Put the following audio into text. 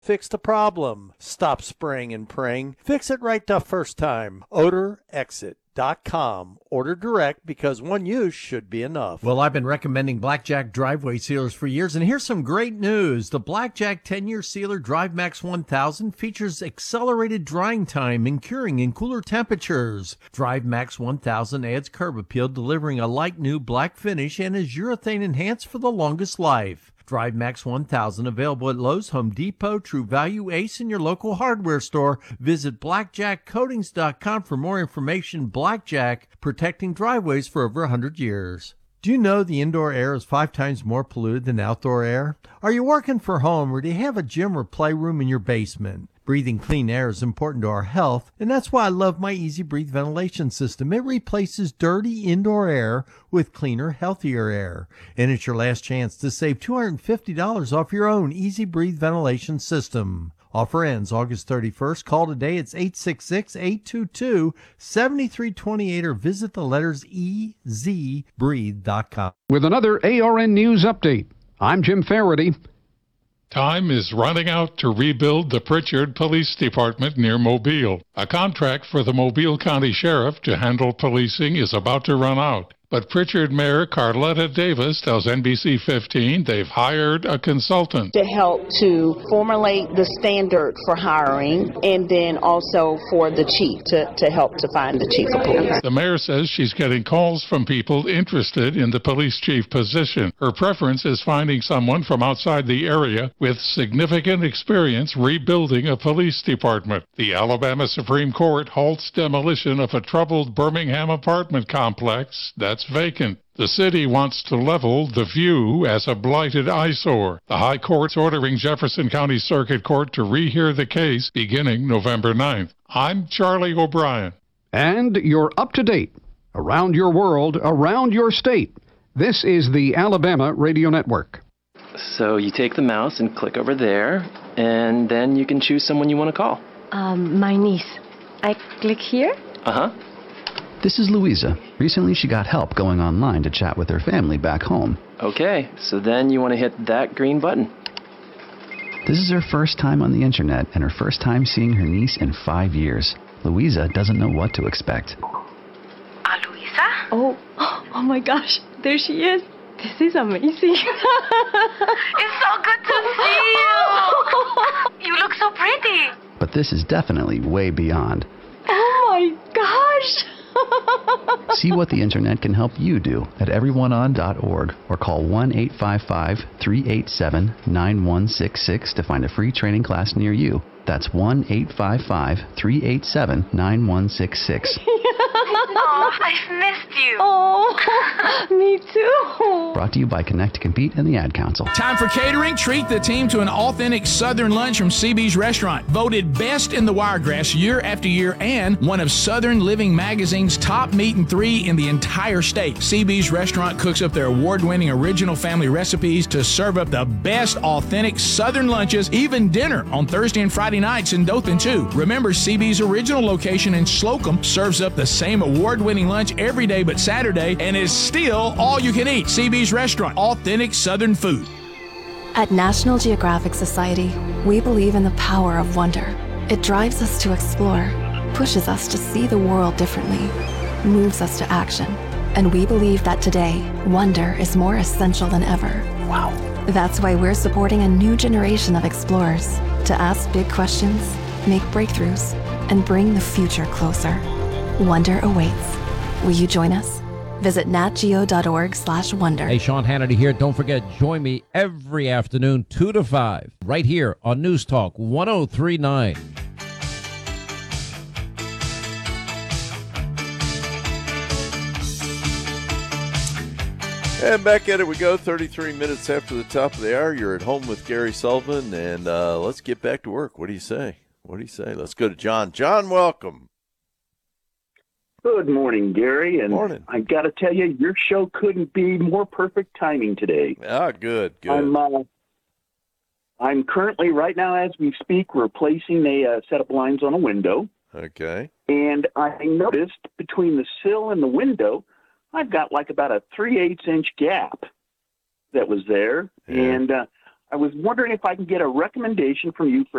Fix the problem. Stop spraying and praying. Fix it right the first time. OdorExit.com. Order direct because one use should be enough. Well, I've been recommending Blackjack driveway sealers for years, and here's some great news. The Blackjack 10-year sealer DriveMax 1000 features accelerated drying time and curing in cooler temperatures. DriveMax 1000 adds curb appeal, delivering a light new black finish, and is urethane enhanced for the longest life. DriveMax 1000 available at Lowe's, Home Depot, True Value, Ace, and your local hardware store. Visit blackjackcoatings.com for more information. Blackjack, protecting driveways for over 100 years. Do you know the indoor air is 5 times more polluted than outdoor air? Are you working for home, or do you have a gym or playroom in your basement? Breathing clean air is important to our health, and that's why I love my Easy Breathe ventilation system. It replaces dirty indoor air with cleaner, healthier air. And it's your last chance to save $250 off your own Easy Breathe ventilation system. Offer ends August 31st. Call today. It's 866-822-7328 or visit the letters EZBreathe.com. With another ARN News Update, I'm Jim Faraday. Time is running out to rebuild the Pritchard Police Department near Mobile. A contract for the Mobile County Sheriff to handle policing is about to run out. But Pritchard Mayor Carletta Davis tells NBC 15 they've hired a consultant to help to formulate the standard for hiring, and then also for the chief to help to find the chief of police. The mayor says she's getting calls from people interested in the police chief position. Her preference is finding someone from outside the area with significant experience rebuilding a police department. The Alabama Supreme Court halts demolition of a troubled Birmingham apartment complex that's vacant. The city wants to level the View as a blighted eyesore. The High Court's ordering Jefferson County Circuit Court to rehear the case beginning November 9th. I'm Charlie O'Brien. And you're up to date. Around your world, around your state. This is the Alabama Radio Network. So you take the mouse and click over there, and then you can choose someone you want to call. My niece. I click here? Uh-huh. This is Louisa. Recently she got help going online to chat with her family back home. Okay, so then you want to hit that green button. This is her first time on the internet and her first time seeing her niece in 5 years. Louisa doesn't know what to expect. Louisa? Oh my gosh, there she is. This is amazing. It's so good to see you. You look so pretty. But this is definitely way beyond. Oh my gosh. See what the internet can help you do at everyoneon.org or call 1-855-387-9166 to find a free training class near you. That's 1-855-387-9166. Oh, I've missed you. Oh, me too. Brought to you by Connect to Compete and the Ad Council. Time for catering. Treat the team to an authentic Southern lunch from CB's Restaurant. Voted best in the Wiregrass year after year and one of Southern Living Magazine's top meat and 3 in the entire state. CB's Restaurant cooks up their award-winning original family recipes to serve up the best authentic Southern lunches, even dinner on Thursday and Friday nights in Dothan too. Remember, CB's original location in Slocum serves up the same award-winning lunch every day but Saturday and is still all you can eat. CB's Restaurant, authentic Southern food. At National Geographic Society, we believe in the power of wonder. It drives us to explore, pushes us to see the world differently, moves us to action. And we believe that today, wonder is more essential than ever. Wow. That's why we're supporting a new generation of explorers to ask big questions, make breakthroughs, and bring the future closer. Wonder awaits. Will you join us? Visit natgeo.org/wonder. Hey, Sean Hannity here. Don't forget, join me every afternoon, 2 to 5, right here on News Talk 1039. And back at it we go, 33 minutes after the top of the hour. You're at home with Gary Sullivan, and let's get back to work. What do you say? Let's go to John. John, welcome. Good morning, Gary. And morning. I got to tell you, your show couldn't be more perfect timing today. Ah, good. I'm currently, right now as we speak, replacing a set of blinds on a window. Okay. And I noticed between the sill and the window, I've got like about a 3/8 inch gap that was there. Yeah. And I was wondering if I can get a recommendation from you for